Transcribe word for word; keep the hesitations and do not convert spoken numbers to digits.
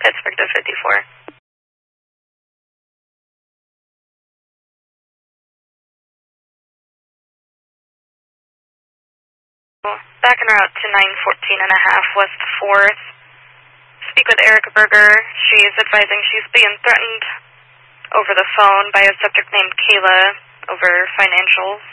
Pittsburgh to fifty-four. Back en route to nine fourteen and a half West fourth. Speak with Erica Berger. She's advising she's being threatened over the phone by a subject named Kayla over financials.